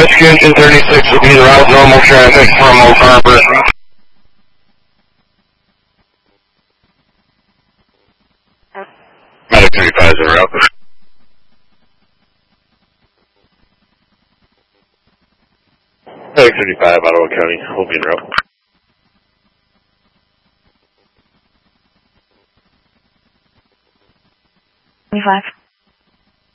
Rescue Engine 36 will be the route normal traffic from Oak Harbor. Medic 35 is en route. Medic 35, Ottawa County, will be en route. Five.